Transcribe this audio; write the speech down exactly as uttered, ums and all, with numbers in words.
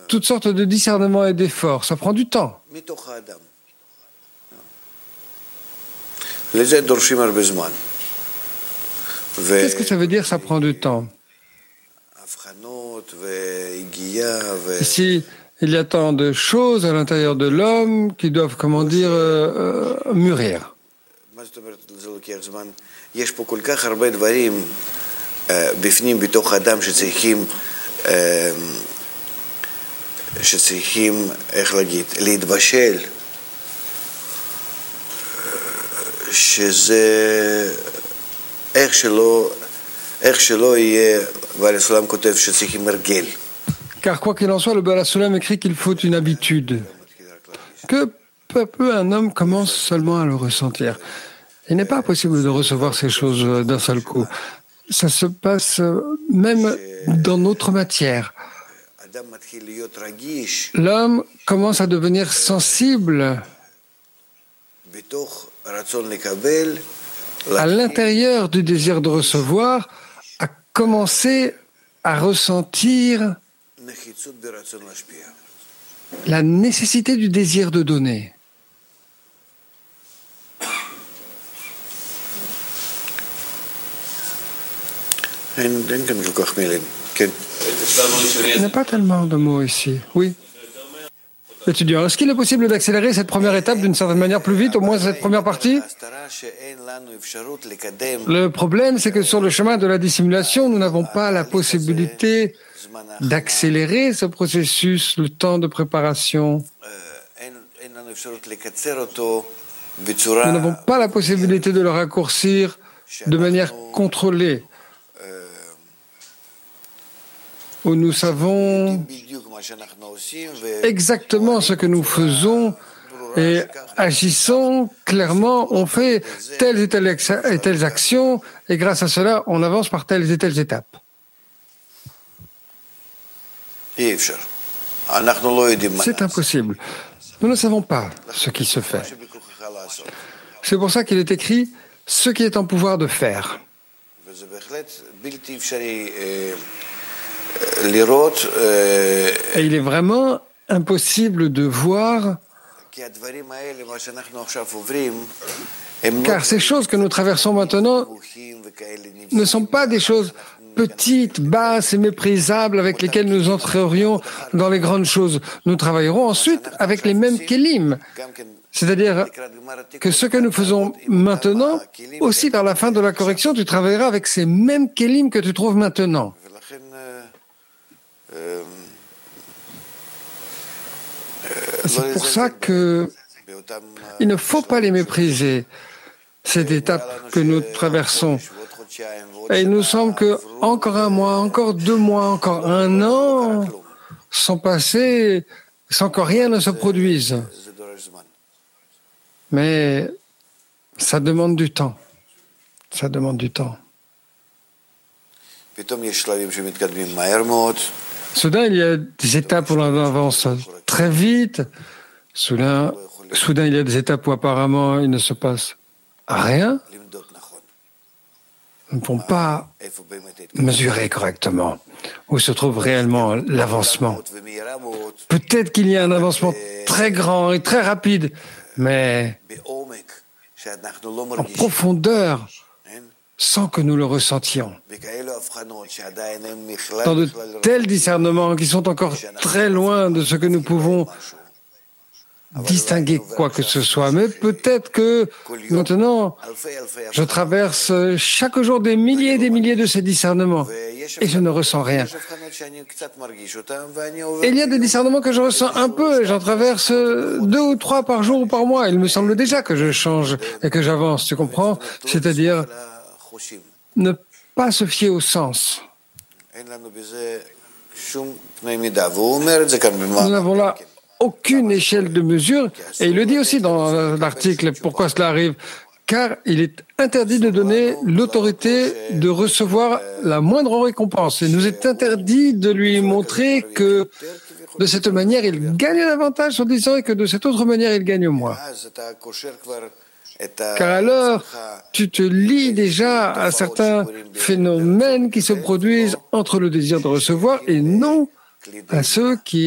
toutes sortes de discernements et d'efforts. Ça prend du temps. Qu'est-ce que ça veut dire, ça prend du temps? Ici, il y a tant de choses à l'intérieur de l'homme qui doivent, comment dire, euh, euh, mûrir. שצריכים, איך להגיד, להתבשל, שזה איך שלא, איך שלא יהיה, בעל הסולם כותב שצריכים הרגל. Car quoi qu'il en soit, le Baal HaSulam écrit qu'il faut une habitude, que peu à peu un homme commence seulement à le ressentir. Il n'est pas possible de recevoir ces choses d'un seul coup. Ça se passe même dans notre matière. L'homme commence à devenir sensible à l'intérieur du désir de recevoir, à commencer à ressentir la nécessité du désir de donner. Il n'y a pas tellement de mots ici. Oui. Étudiant, est-ce qu'il est possible d'accélérer cette première étape d'une certaine manière plus vite, au moins cette première partie? Le problème, c'est que sur le chemin de la dissimulation, nous n'avons pas la possibilité d'accélérer ce processus, le temps de préparation. Nous n'avons pas la possibilité de le raccourcir de manière contrôlée, où nous savons exactement ce que nous faisons et agissons clairement, on fait telles et telles, et telles actions, et grâce à cela, on avance par telles et telles étapes. C'est impossible. Nous ne savons pas ce qui se fait. C'est pour ça qu'il est écrit « ce qui est en pouvoir de faire ». Et il est vraiment impossible de voir, car ces choses que nous traversons maintenant ne sont pas des choses petites, basses et méprisables avec lesquelles nous entrerions dans les grandes choses. Nous travaillerons ensuite avec les mêmes kélim. C'est-à-dire que ce que nous faisons maintenant, aussi vers la fin de la correction, tu travailleras avec ces mêmes kélim que tu trouves maintenant. C'est pour ça que il ne faut pas les mépriser, cette étape que nous traversons. Et il nous semble que encore un mois, encore deux mois, encore un an sont passés sans que rien ne se produise. Mais ça demande du temps. Ça demande du temps. Soudain, il y a des étapes où l'on avance très vite. Soudain, soudain, il y a des étapes où apparemment il ne se passe rien. Nous ne pouvons pas mesurer correctement où se trouve réellement l'avancement. Peut-être qu'il y a un avancement très grand et très rapide, mais en profondeur, sans que nous le ressentions. Dans de tels discernements qui sont encore très loin de ce que nous pouvons distinguer quoi que ce soit. Mais peut-être que maintenant, je traverse chaque jour des milliers et des milliers de ces discernements et je ne ressens rien. Et il y a des discernements que je ressens un peu et j'en traverse deux ou trois par jour ou par mois. Il me semble déjà que je change et que j'avance, tu comprends? C'est-à-dire ne pas se fier au sens. Nous n'avons là aucune échelle de mesure, et il le dit aussi dans l'article, pourquoi cela arrive, car il est interdit de donner l'autorité de recevoir la moindre récompense. Il nous est interdit de lui montrer que de cette manière, il gagne davantage sur dix ans et que de cette autre manière, il gagne moins. Car alors, tu te lies déjà à certains phénomènes qui se produisent entre le désir de recevoir et non à ceux qui